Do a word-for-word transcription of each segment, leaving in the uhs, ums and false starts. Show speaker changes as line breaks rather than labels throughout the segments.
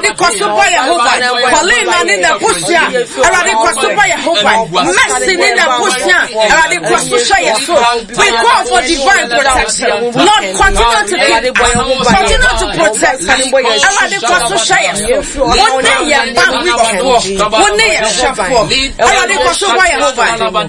Eradi Kosuba Yehovah. Colina in the Bushia. Eradi Kosuba Yehovah. Mercy in the Bushia. Eradi Kosusha Yesu. We call for divine protection. Lord, continue to continue to protect us. Eradi Kosusha Yesu. One day you bank weekend. One day you shafo. Eradi Kosuba Yehovah.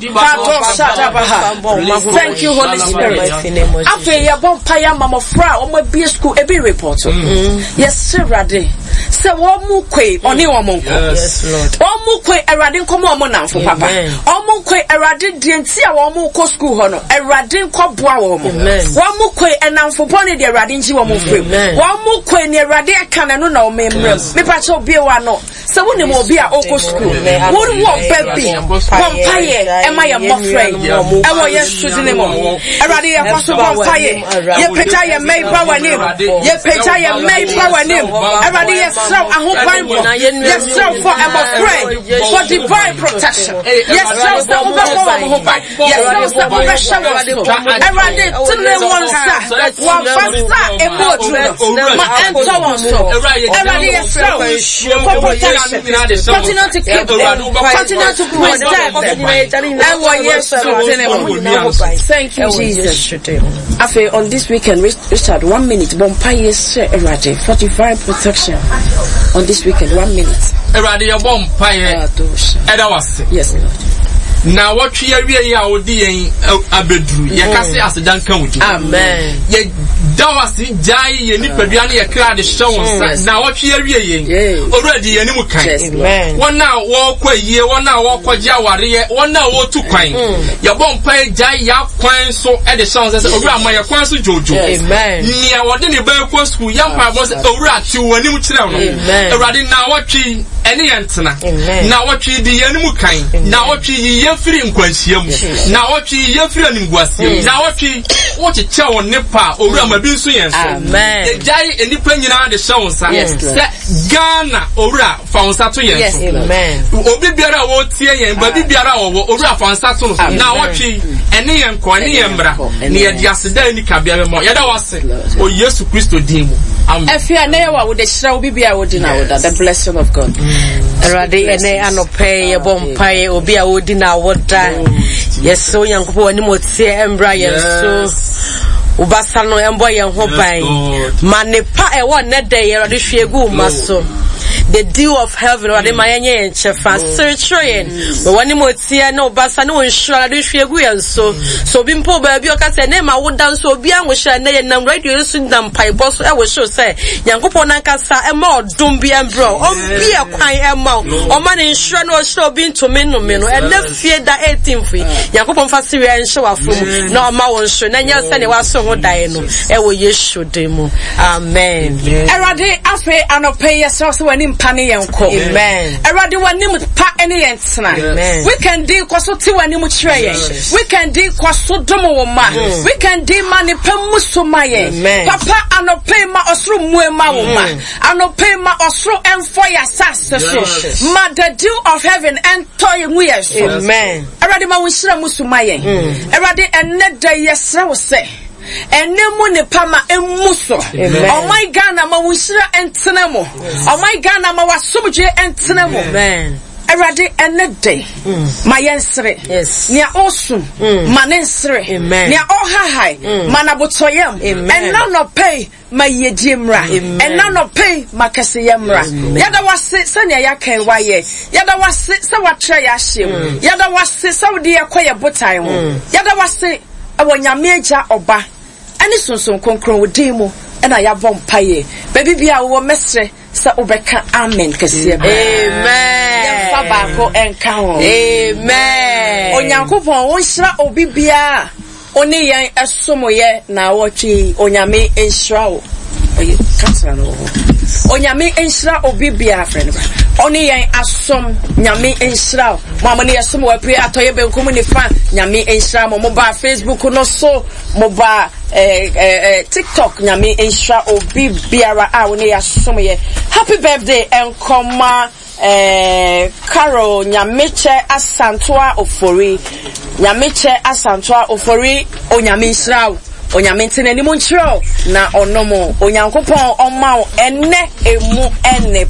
Thank you, Holy Spirit. After your bonfire, Mama Fra, or my beer school, a beer report. Yes, sir, Rade. So, one more quay, only one more. Yes, Lord. One more quay, a radin come on now for Papa. One more quay, a radin didn't see a one more school honor, a radin called Bow. One more quay, and now for Bonnie, the radin, you will free. One more quay, near Radia Canon, no, me, me, Pacho Biwano. So, when you will be at Oko School, one more baby, one pie, am I a mock friend? I want yes to the name. A radia possible fire. Ye petaya may power name. Ye petaya may power name. A radia so I hope I'm yes, so for our friend for divine protection. Yes, so the over yes, so the over shower. A radia to the one star, one faster, a more my enter one so. A radia so for protection. Continue to keep them, continue to preserve them. And what yes, so thank you, Jesus. After on this weekend, Richard, one minute. Bompire say Eradi forty-five protection. On this weekend, one minute.
Eradi your bompire. Edawase.
Yes, Lord.
Now what we are here odi abedru ye kase asedan kan wuju
amen
ye dawasi jai ye ni paduane ye kra de hye now what we are here already ye ni mu kan one now wo kwa yie one now wo kwaja ware one now wo tu kwan ye bompa jai ya kwan so e de hye say owura ma ye kwan so jojo
amen
nia wo de ne ba kwa school yam pa bo say owura ti wo ni mu kire no already now what we ene yentena now what we di ye ni mu kan now what we free nkwansiam na wotwe ye free animguasiam na wotwe woche che won nepa owura ma bi nso yen so
amen
ye jai enipa nyina de hye won sa se Ghana owura fa won sa to yen so
amen
obi biara wo tie yen ba bi biara wo owura fa won sa to no na wotwe ene yen ko ene yen bra ne ye di aseda ni ka bia mo ye da wase o Yesu Kristo din mu amen
afia na ye wa wo de hye obi bia wo di na wo da the blessing of God
Eradi ene anope ye bompaye obi a wo di na wo da yeso yankopo wani motie embra yeso ubasa no embo ye ho ban manepa e wo ne de ye Eradi hwegu maso the dew of heaven or the mayenye enchefa searching but wani motie na ubasa no nsura de hwegu ye so so bimpo ba bi o ka se na ma wo dan so obi an wo hye na ye nam radio so ndam paibo so e wo show say yankopo na nkasa e ma odum bi embro obi e kwan e ma o ma ne nsura no show bi ntome no me no e na fie da eighteenth yankopo mfa siri en show afom na o ma won show na nya se ne wa so ho dai no e wo Yesu demu amen
Eradi afi anope yeso so wani mpane yenko
amen
Eradi wani mpa ene yentena we can di kwaso ti wani mu kire yen we can di kwaso domo wo ma we can di mani pemu so ma yen papa anope ma osru muema wo ma anope ma osru enfo ya sase so ma the dew of heaven enter yen yes
amen
Eradi ma wonhira musu ma yen Eradi enne da yesra wo se enemu ne pama emuso oh my Ghana ma wonhira entena mo oh my Ghana ma wasomje entena mo
amen
Eradi ene day ma yensre
yes
nia osum ma nensre nia ohahai ma na botoyam enna no pay ma yediemra enna no pay ma kaseyemra yada wase sanya yakan waye yada wase sa watra ya hyem yada wase sa wode yakoye botai ho yada wase awonyame agya oba ani sonson konkron wodi mu ena ya bom paye baby bia wo mesre sa obeka amen kase
amen
ya fa ba ko enka ho
amen
onyankopon wo hira obi bia oni yen esomoye na wotwe onyame enhira wo oye kansara no onyame enhira obi bia friend oni yen asom nyame enhira mama ne yesom wa pray atoye benkum ni fa nyame enhira mo ba Facebook no so mo ba eh eh TikTok nyame enhira obi biara a woni yasom ye happy birthday enkoma eh Carol Nyameche Asantoa Ofori Nyameche Asantoa Ofori onyame enhira onyame ntene ni mo nchiro na onomo onyankopon omma enne emu enne